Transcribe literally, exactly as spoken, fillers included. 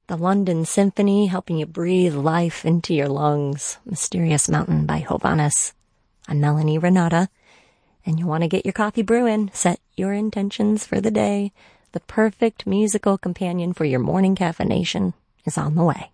The London Symphony, helping you breathe life into your lungs. Mysterious Mountain by Hovhannes. I'm Melanie Renata, and you want to get your coffee brewing, set your intentions for the day. The perfect musical companion for your morning caffeination is on the way.